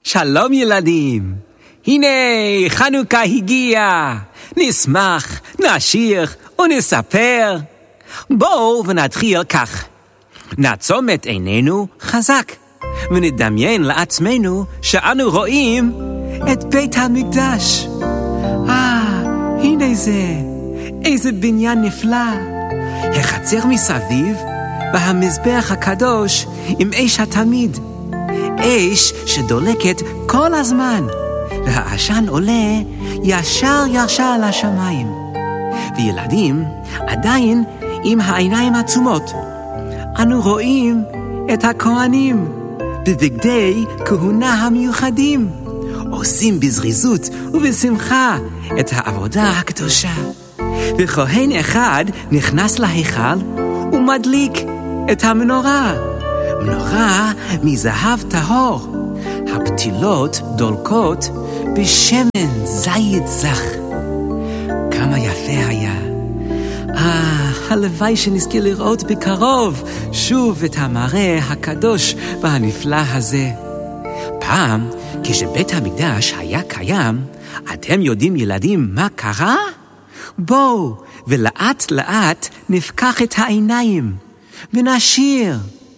שלום ילדים, הנה חנוכה הגיע, נשמח, נשיר ונספר. בואו ונתחיל כך, נעצום את עינינו חזק, ונדמיין לעצמנו שאנו רואים את בית המקדש. הנה זה, איזה בניין נפלא, החצר מסביב, והמזבח הקדוש עם אש התמיד, אש שדולקת כל הזמן, והעשן עולה ישר לשמיים, וילדים עדיין עם העיניים עצומות. אנו רואים את הכהנים בבגדי כהונה המיוחדים, עושים בזריזות ובשמחה את העבודה הקדושה. וכהן אחד נכנס להיכל ומדליק את המנורה, מנורה מזהב טהור, הפתילות דולקות בשמן זית זך. כמה יפה היה. הלוואי שנזכה לראות בקרוב שוב את המראה הקדוש והנפלא הזה. פעם, כשבית המקדש היה קיים, אתם יודעים ילדים מה קרה? בואו ולאט לאט נפקח את העיניים ונשיר.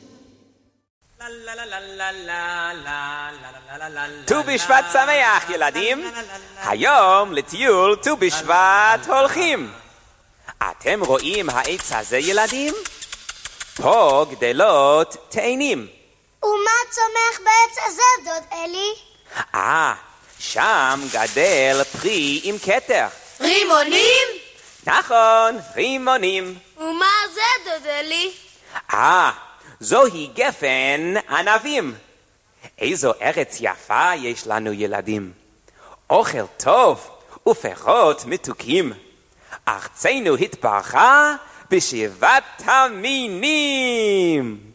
ט"ו בשבט שמח ילדים, היום לטיול ט"ו בשבט הולכים. אתם רואים העץ הזה ילדים? פה גדלות תאנים. ומה צומח בעץ הזה דוד אלי? שם גדל פרי עם כתר. רימונים? נכון, רימונים. ומה זה דוד אלי? זוהי גפן ענבים. איזו ארץ יפה יש לנו ילדים. אוכל טוב ופירות מתוקים. ארצנו התברכה בשבעת המינים.